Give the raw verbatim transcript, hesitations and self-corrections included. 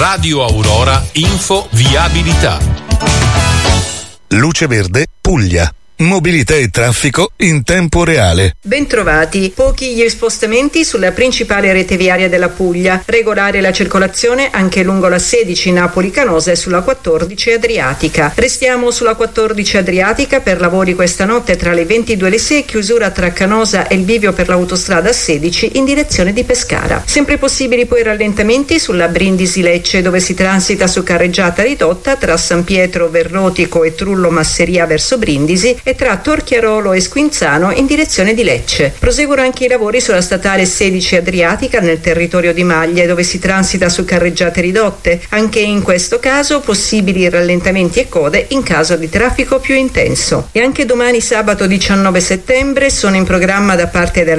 Radio Aurora Info Viabilità. Luce Verde Puglia. Mobilità e traffico in tempo reale. Bentrovati. Pochi gli spostamenti sulla principale rete viaria della Puglia. Regolare la circolazione anche lungo la sedici Napoli-Canosa e sulla quattordici Adriatica. Restiamo sulla quattordici Adriatica per lavori questa notte tra le ventidue e le sei, chiusura tra Canosa e il bivio per l'autostrada sedici in direzione di Pescara. Sempre possibili poi rallentamenti sulla Brindisi-Lecce, dove si transita su carreggiata ridotta tra San Pietro, Verrotico e Trullo Masseria verso Brindisi e tra Torchiarolo e Squinzano in direzione di Lecce. Proseguono anche i lavori sulla statale sedici Adriatica nel territorio di Maglie, dove si transita su carreggiate ridotte. Anche in questo caso possibili rallentamenti e code in caso di traffico più intenso. E anche domani sabato diciannove settembre sono in programma da parte della